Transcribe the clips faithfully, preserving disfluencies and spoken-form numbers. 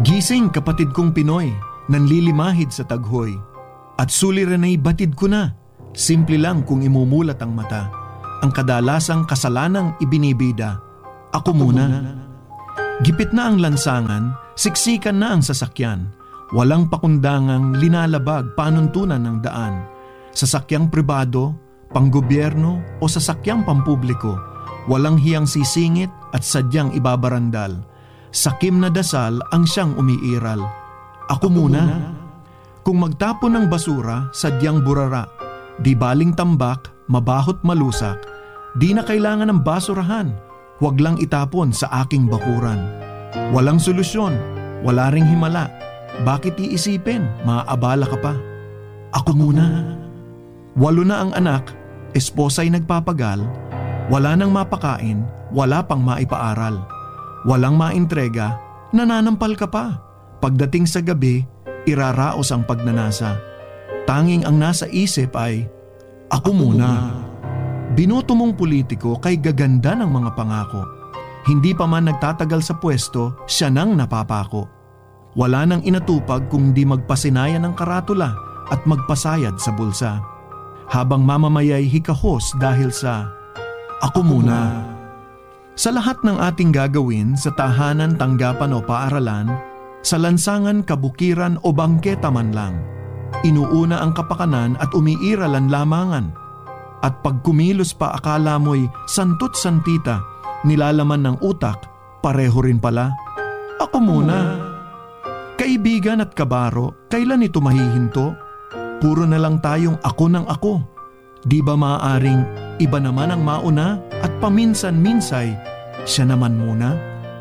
Gising kapatid kong Pinoy, nanlilimahid sa taghoy. At suliran ay batid ko na, simple lang kung imumulat ang mata. Ang kadalasang kasalanang ibinibida, ako muna. Gipit na ang lansangan, siksikan na ang sasakyan. Walang pakundangang linalabag panuntunan ng daan. Sasakyang pribado, panggobyerno o sasakyang pampubliko, walang hiyang sisingit at sadyang ibabarandal. Sakim na dasal ang siyang umiiral. Ako muna. Kung magtapon ng basura, sadyang burara. Di baling tambak, mabahot malusak. Di na kailangan ng basurahan. Huwag lang itapon sa aking bakuran. Walang solusyon, wala ring himala. Bakit iisipin, maaabala ka pa? Ako muna. Walo na ang anak, esposa'y nagpapagal. Wala nang mapakain, wala pang maipaaral. Walang maintrega, nananampal ka pa. Pagdating sa gabi, iraraos ang pagnanasa. Tanging ang nasa isip ay, ako muna. Binoto mong politiko kay gaganda ng mga pangako. Hindi pa man nagtatagal sa pwesto, siya nang napapako. Wala nang inatupag kung di magpasinayan ng karatula at magpasayad sa bulsa. Habang mamamayay hikahos dahil sa, ako muna. Sa lahat ng ating gagawin sa tahanan, tanggapan o paaralan, sa lansangan, kabukiran o bangketa man lang, inuuna ang kapakanan at umiiral ang lamangan. At pag kumilos pa akala mo'y santot santita, nilalaman ng utak, pareho rin pala. Ako muna. Kaibigan at kabaro, kailan ito mahihinto? Puro na lang tayong ako ng ako. Di ba maaaring iba naman ang mauna at paminsan-minsay siya naman muna?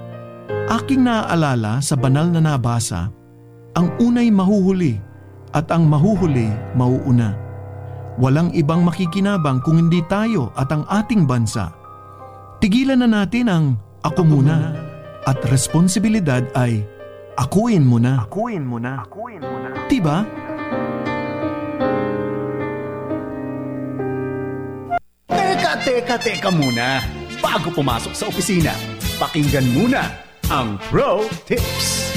Aking naaalala sa banal na nabasa, ang unay mahuhuli at ang mahuhuli mauuna. Walang ibang makikinabang kung hindi tayo at ang ating bansa. Tigilan na natin ang ako muna at responsibilidad ay akuin mo na. Akuin mo na. Akuin mo na. Diba? Teka, teka, teka muna. Bago pumasok sa opisina, pakinggan muna ang Pro Tips.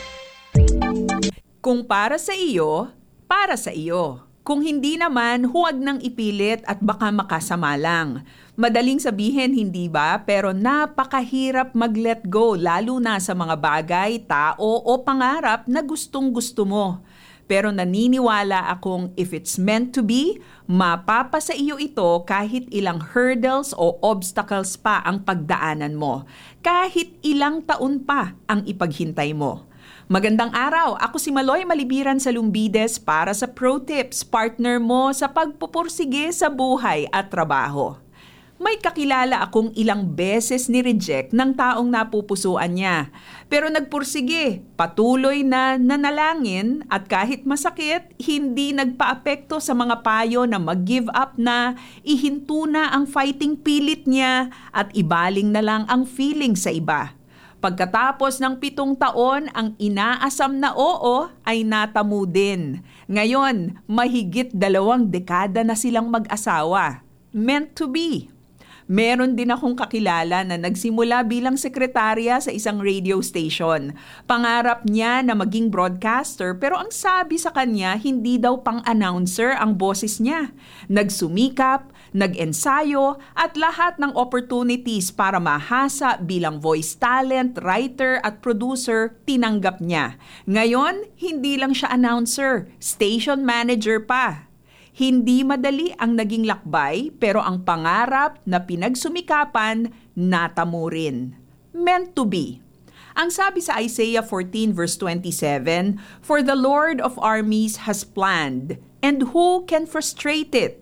Kung para sa iyo, para sa iyo. Kung hindi naman, huwag nang ipilit at baka makasama lang. Madaling sabihin, hindi ba? Pero napakahirap mag-let go, lalo na sa mga bagay, tao o pangarap na gustong-gusto mo. Pero naniniwala akong if it's meant to be, mapapa sa iyo ito kahit ilang hurdles o obstacles pa ang pagdaanan mo. Kahit ilang taon pa ang ipaghintay mo. Magandang araw, ako si Maloy Malibiran sa Lumbides para sa Pro Tips, partner mo sa pagpupursige sa buhay at trabaho. May kakilala akong ilang beses ni-reject ng taong napupusuan niya. Pero nagpursige, patuloy na nanalangin at kahit masakit, hindi nagpaapekto sa mga payo na mag-give up na, ihinto na ang fighting pilit niya at ibaling na lang ang feeling sa iba. Pagkatapos ng pitong taon, ang inaasam na oo ay natamo din. Ngayon, mahigit dalawang dekada na silang mag-asawa. Meant to be. Meron din akong kakilala na nagsimula bilang sekretarya sa isang radio station. Pangarap niya na maging broadcaster pero ang sabi sa kanya hindi daw pang-announcer ang boses niya. Nagsumikap, nag-ensayo at lahat ng opportunities para mahasa bilang voice talent, writer at producer tinanggap niya. Ngayon, hindi lang siya announcer, station manager pa. Hindi madali ang naging lakbay pero ang pangarap na pinagsumikapan natamo rin. Meant to be. Ang sabi sa Isaiah fourteen verse twenty-seven, "For the Lord of armies has planned, and who can frustrate it?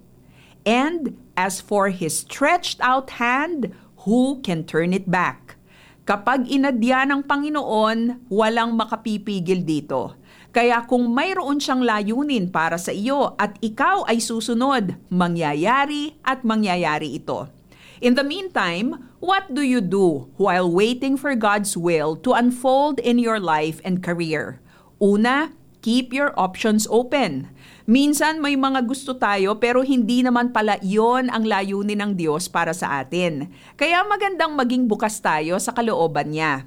And as for his stretched out hand, who can turn it back?" Kapag inadya ng Panginoon, walang makapipigil dito. Kaya kung mayroon siyang layunin para sa iyo at ikaw ay susunod, mangyayari at mangyayari ito. In the meantime, what do you do while waiting for God's will to unfold in your life and career? Una, keep your options open. Minsan may mga gusto tayo pero hindi naman pala yon ang layunin ng Diyos para sa atin. Kaya magandang maging bukas tayo sa kalooban niya.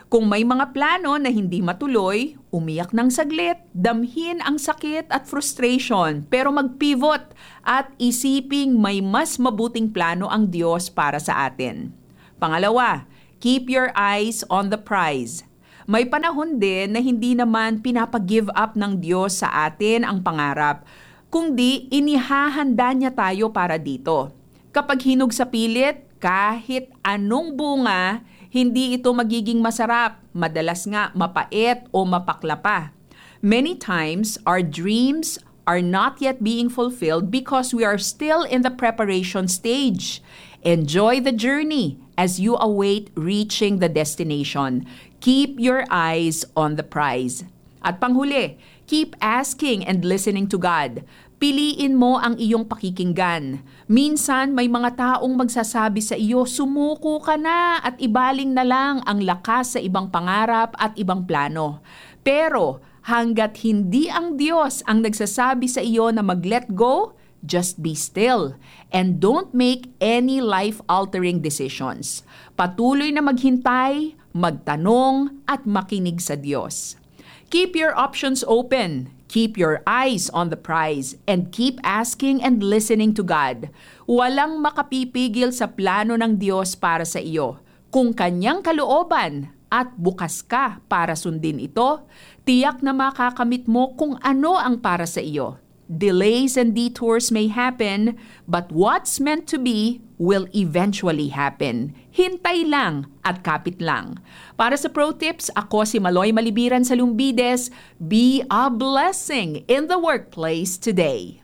Kung may mga plano na hindi matuloy, umiyak ng saglit, damhin ang sakit at frustration, pero mag-pivot at isiping may mas mabuting plano ang Diyos para sa atin. Pangalawa, keep your eyes on the prize. May panahon din na hindi naman pinapag-give up ng Diyos sa atin ang pangarap, kundi inihahanda niya tayo para dito. Kapag hinog sa pilit, kahit anong bunga, hindi ito magiging masarap, madalas nga mapait o mapakla pa. Many times, our dreams are not yet being fulfilled because we are still in the preparation stage. Enjoy the journey as you await reaching the destination. Keep your eyes on the prize. At panghuli, keep asking and listening to God. Piliin mo ang iyong pakikinggan. Minsan may mga taong magsasabi sa iyo, sumuko ka na at ibaling na lang ang lakas sa ibang pangarap at ibang plano. Pero hanggat hindi ang Diyos ang nagsasabi sa iyo na mag-let go, just be still and don't make any life-altering decisions. Patuloy na maghintay, magtanong at makinig sa Diyos. Keep your options open. Keep your eyes on the prize and keep asking and listening to God. Walang makapipigil sa plano ng Diyos para sa iyo. Kung kanyang kalooban at bukas ka para sundin ito, tiyak na makakamit mo kung ano ang para sa iyo. Delays and detours may happen, but what's meant to be will eventually happen. Hintay lang at kapit lang. Para sa Pro Tips, ako si Maloy Malibiran sa Lumbides. Be a blessing in the workplace today.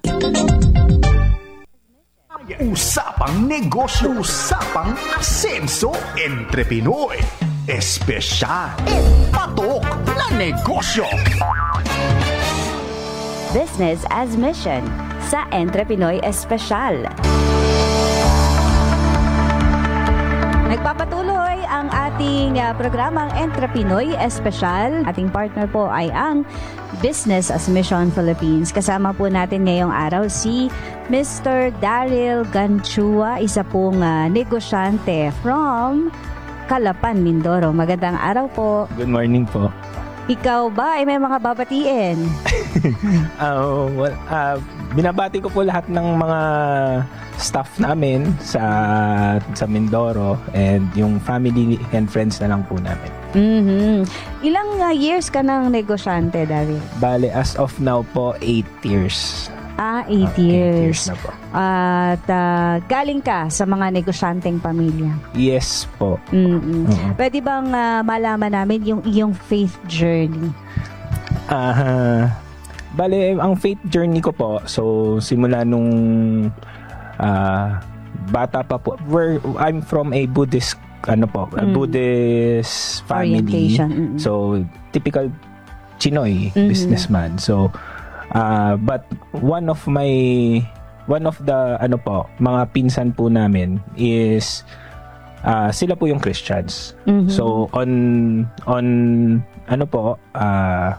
Usapang negosyo, usapang asenso, entre Pinoy. Espesyal, patok na negosyo. Business as Mission sa Entre Pinoy Espesyal. Nagpapatuloy ang ating uh, programang Entre Pinoy Espesyal. Ating partner po ay ang Business as Mission Philippines. Kasama po natin ngayong araw si Mister Daryl Ganchua, isa pong uh, negosyante from Calapan, Mindoro. Magandang araw po. Good morning po. Ikaw ba ay may mga babatiin? uh, well, uh, binabati ko po lahat ng mga staff namin sa sa Mindoro and yung family and friends na lang po namin. Mm-hmm. Ilang uh, years ka ng negosyante, David? Bale, as of now po, eight years. Ah, eight Uh, years. eight years na po. At uh, galing ka sa mga negosyanteng pamilya. Yes po. Mm-mm. Oo. Pwede bang uh, malaman namin yung iyong faith journey? Ah, bale, ang faith journey ko po, so simula nung ah, bata pa po, where I'm from a Buddhist ano po, a Mm. Buddhist family. Orientation. Mm-mm. So typical Chinoy Mhm. businessman. So uh, but one of my one of the ano po, mga pinsan po namin is uh, sila po yung Christians. Mhm. So on on ano po uh,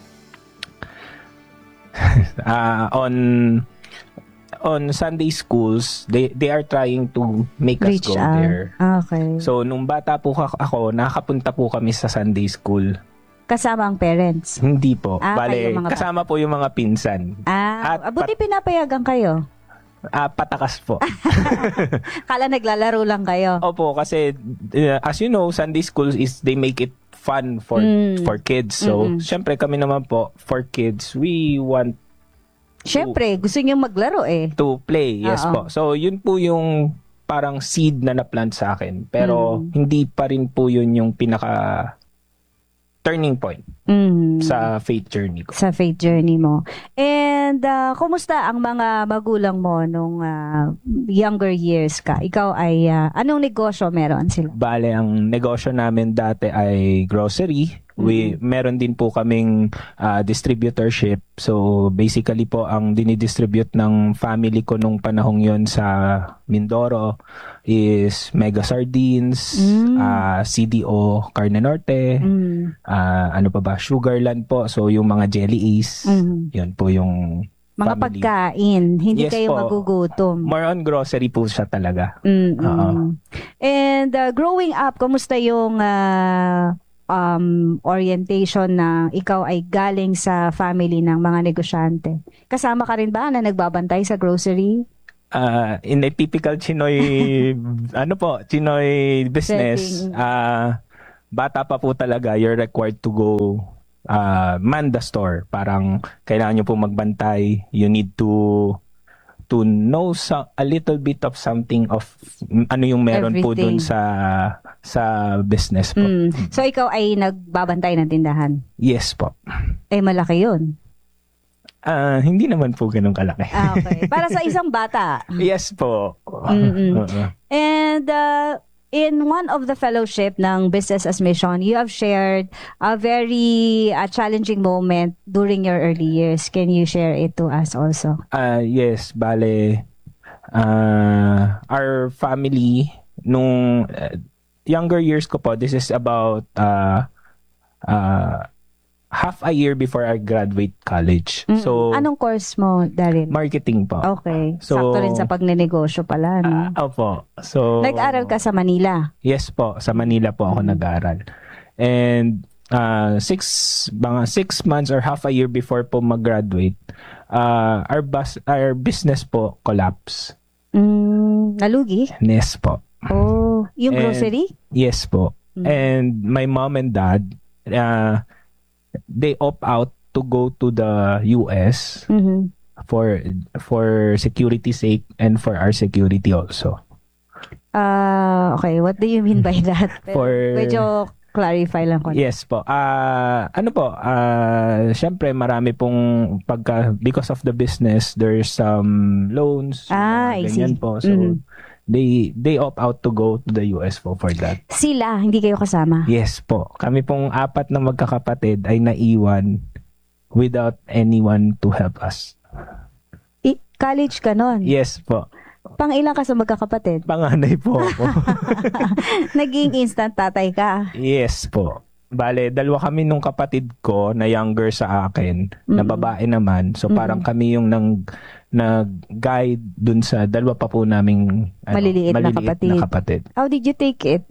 uh, on on Sunday schools, they they are trying to make us Reach go out. there. Okay. So nung bata po ka- ako, nakakapunta po kami sa Sunday school. Kasama ang parents? Hindi po. Ah, Bale, kayo mga kasama po yung mga pinsan. Ah, At buti pinapayagan kayo. Ah, patakas po. Kala naglalaro lang kayo. Opo, kasi uh, as you know, Sunday schools is they make it fun for Mm. for kids. So, Mm-mm. syempre kami naman po for kids, we want Siyempre, gusto niyo maglaro eh. to play. Yes Oo. po. So, yun po yung parang seed na na-plant sa akin. Pero Mm. hindi pa rin po yun yung pinaka turning point Mm. sa faith journey ko. Sa faith journey mo. And uh, kumusta ang mga magulang mo nung uh, younger years ka? Ikaw ay, uh, anong negosyo meron sila? Bale, ang negosyo namin dati ay grocery. We meron din po kaming ah, distributorship. So basically po ang dinidistribute ng family ko nung panahong yon sa Mindoro is Mega Sardines, Mm. ah, C D O Carne Norte, Mm. ah, ano pa ba, Sugarland po. So yung mga Jelly Ace, Mm. yun po yung Mga family. pagkain, hindi Yes kayo po. magugutom. More on grocery po siya talaga. Mm-mm. Oo. And uh, growing up, kumusta yung uh, um, orientation na ikaw ay galing sa family ng mga negosyante. Kasama ka rin ba na nagbabantay sa grocery? Uh, in a typical Chinoy, ano po, Chinoy business, Setting. uh, bata pa po talaga, you're required to go uh, man the store. Parang kailangan nyo po magbantay. You need to to know so, a little bit of something of ano yung meron po dun Everything. sa sa business po. Mm. So, ikaw ay nagbabantay ng tindahan? Yes po. Eh, malaki yun. Ah, hindi naman po ganun kalaki. Ah, okay. Para sa isang bata. Yes po. Mm-mm. Oo. And uh, in one of the fellowship ng Business as Mission, you have shared a very uh, challenging moment during your early years. Can you share it to us also? Ah, yes, bale uh, our family nung uh, younger years ko po, this is about uh, uh, half a year before I graduate college. Mm. So, Anong course mo, Darin? marketing po. Okay. So, Sakto rin sa pagnenegosyo pala, no? Ah, opo. So, Nag-aral ka sa Manila. Yes po, sa Manila po ako Mm. nag-aral. And uh, six, mga six months or half a year before po mag-graduate, uh, our, bus, our business po collapse. Mm, nalugi? Yes po. Oh, yung And- grocery? Yes po. Mm. And my mom and dad, uh, they opt out to go to the U S Mhm. for for security sake and for our security also. Ah, okay. What do you mean by that? For- Medyo clarify lang ko. Yes po. Ah, ano po? Ah, syempre marami pong pagka because of the business, there's some loans, Ah, I mga ganyan see. po. So Mhm. they they opt out to go to the U S po for that. Sila, hindi kayo kasama? Yes po. Kami pong apat na magkakapatid ay naiwan without anyone to help us. I- college ka nun? Yes po. Pang ilang ka sa magkakapatid? Panganay po ako. Naging instant tatay ka? Yes po. Bale, dalawa kami nung kapatid ko na younger sa akin, na Mm-mm. babae naman. So parang kami yung nang nag-guide dun sa dalawa pa po naming ano, Maliliit na kapatid. na kapatid. How did you take it?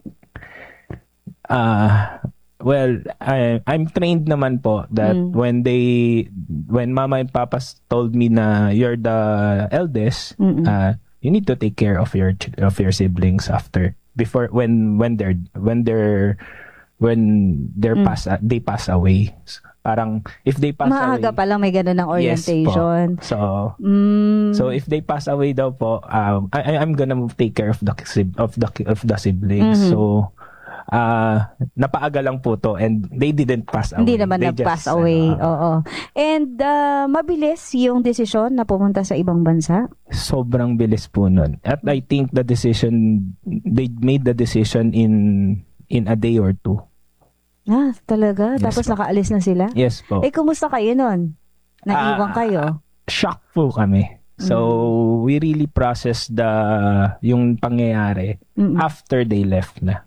Ah, well, I, I'm trained naman po that Mm. when they when mama and papa told me na you're the eldest, Mm-mm. uh, you need to take care of your ch- of your siblings after before when when they're when they're when they're Mm. pass they pass away. Parang if they pass Maaga away. pa lang may ganun ng Yes po. orientation. So Mm. so if they pass away daw po, um, I I- I'm gonna take care of the sib- of the of the siblings. Mhm. So uh napaaga lang po to and they didn't pass away. Hindi naman They nag-pass just, away. ano, Oo. And uh, mabilis yung desisyon na pumunta sa ibang bansa? sobrang bilis po nun. At I think the decision they made the decision in in a day or two. Ah, talaga? Yes Tapos po. nakaalis na sila? Yes po. Eh, kumusta kayo nun? Naiwan Ah, kayo? Shock po kami. So Mm. we really processed the yung pangyayari Mm-mm. after they left na.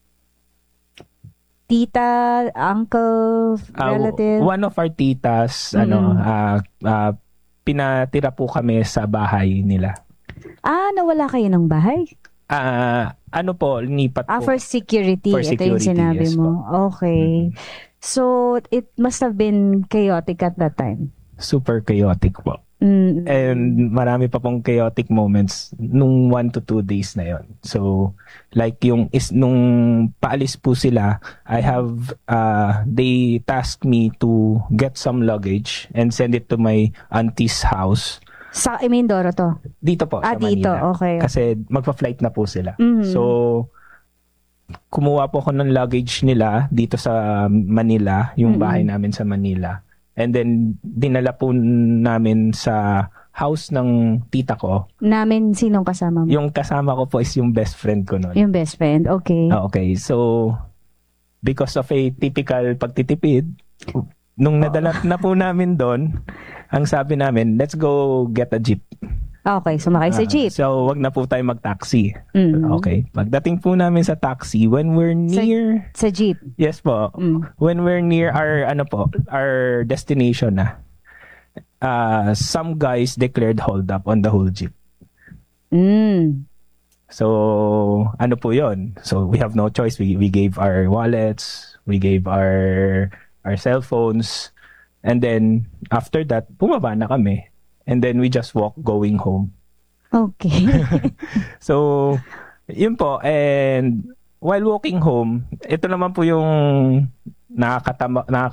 Tita, uncle, Ah, relative? one of our titas, ano, ah ah, pinatira po kami sa bahay nila. Ah, nawala kayo ng bahay? Ah, ano po, lipat Ah, po. for security. For Ito yung security, sinabi yes mo. Okay. Mhm. So, it must have been chaotic at that time. Super chaotic po. Mm. And marami pa pong chaotic moments nung one to two days na yon. So, like yung is nung paalis po sila, I have, uh, they tasked me to get some luggage and send it to my auntie's house. Sa Mindoro to? Dito po, Ah, sa dito. Manila. Okay. Kasi magpa-flight na po sila. Mhm. So, kumuha po ako ng luggage nila dito sa Manila, yung Mm-mm. bahay namin sa Manila. And then, dinala po namin sa house ng tita ko. Namin, sinong kasama mo? Yung kasama ko po is yung best friend ko noon. Yung best friend. Okay. Ah, okay, so, because of a typical pagtitipid, nung nadala na po namin doon, ang sabi namin, let's go get a jeep. Okay, sumakay sa Ah, jeep. so, wag na po tayo mag-taxi. Mm. Okay. Pagdating po namin sa taxi, when we're Sa- near, Sa jeep. yes po, Mm. when we're near our, ano po, our destination na, uh, some guys declared hold up on the whole jeep. Mm. So, ano po yon? So, we have no choice. We, we gave our wallets, We gave our our cell phones. And then, after that, bumaba na kami. And then, we just walk going home. Okay. So, yun po. And while walking home, ito naman po yung nakakatama,